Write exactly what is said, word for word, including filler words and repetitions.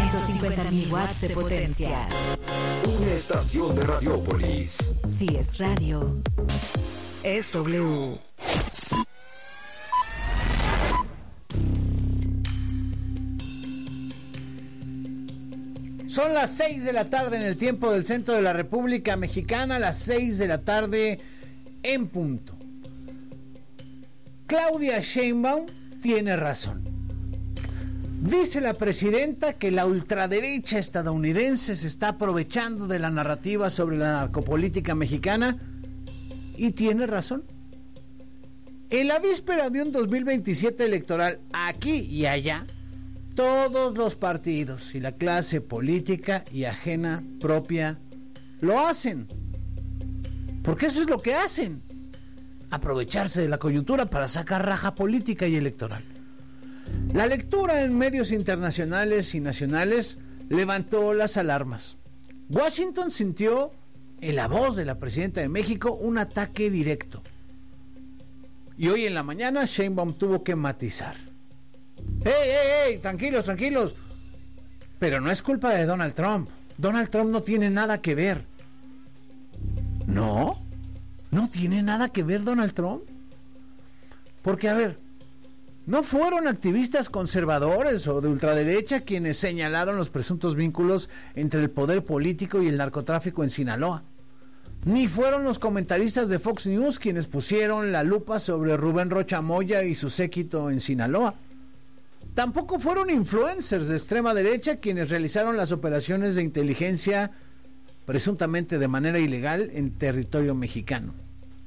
ciento cincuenta mil watts de potencia. Una estación de Radiópolis. Si es radio, es W. Son las seis de la tarde en el tiempo del centro de la República Mexicana, las seis de la tarde en punto. Claudia Sheinbaum tiene razón. Dice la presidenta que la ultraderecha estadounidense se está aprovechando de la narrativa sobre la narcopolítica mexicana y tiene razón. En la víspera de un dos mil veintisiete electoral, aquí y allá, todos los partidos y la clase política y ajena propia lo hacen. Porque eso es lo que hacen. Aprovecharse de la coyuntura para sacar raja política y electoral. La lectura en medios internacionales y nacionales levantó las alarmas. Washington sintió en la voz de la presidenta de México un ataque directo. Y hoy en la mañana Sheinbaum tuvo que matizar. ¡Ey, ey, ey! Tranquilos, tranquilos. Pero no es culpa de Donald Trump. Donald Trump no tiene nada que ver. ¿No? ¿No tiene nada que ver Donald Trump? Porque, a ver, ¿no fueron activistas conservadores o de ultraderecha quienes señalaron los presuntos vínculos entre el poder político y el narcotráfico en Sinaloa? Ni fueron los comentaristas de Fox News quienes pusieron la lupa sobre Rubén Rocha Moya y su séquito en Sinaloa. Tampoco fueron influencers de extrema derecha quienes realizaron las operaciones de inteligencia presuntamente de manera ilegal en territorio mexicano.